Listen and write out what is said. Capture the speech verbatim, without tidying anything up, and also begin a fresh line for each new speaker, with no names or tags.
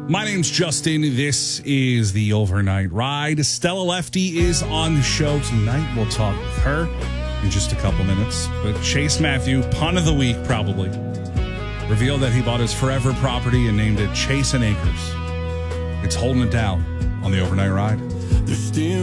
My name's Justin. This is the Overnight Ride. Stella Lefty is on the show tonight. We'll talk with her in just a couple minutes. But Chase Matthew, pun of the week probably, revealed that he bought his forever property and named it Chase and Acres. It's holding it down on the Overnight Ride.